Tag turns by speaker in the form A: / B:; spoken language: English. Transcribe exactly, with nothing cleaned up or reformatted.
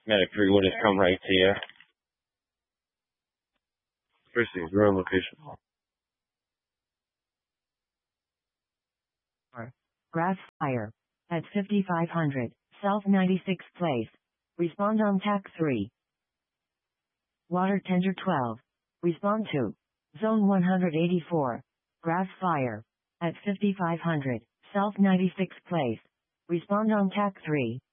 A: Medic three one has come right to you. Proceed, we're on location.
B: Grass fire. At fifty-five hundred, South ninety-sixth Place. Respond on T A C three. Water Tender twelve. Respond to Zone one eighty-four. Grass fire. At fifty-five hundred, South ninety-sixth Place. Respond on T A C three.